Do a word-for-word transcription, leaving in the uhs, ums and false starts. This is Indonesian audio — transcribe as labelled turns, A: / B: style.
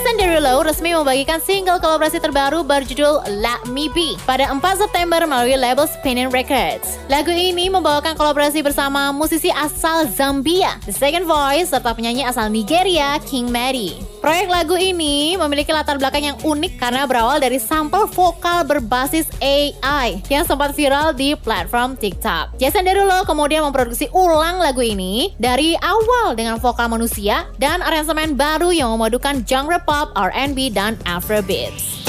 A: Jason Derulo resmi membagikan single kolaborasi terbaru berjudul Let Me Be pada empat September melalui label Spinnin' Records. Lagu ini membawakan kolaborasi bersama musisi asal Zambia, The Second Voice, serta penyanyi asal Nigeria, King Mady. Proyek lagu ini memiliki latar belakang yang unik karena berawal dari sampel vokal berbasis A I yang sempat viral di platform TikTok. Jason Derulo kemudian memproduksi ulang lagu ini dari awal dengan vokal manusia dan aransemen baru yang memadukan genre pop, R and B, dan Afrobeats.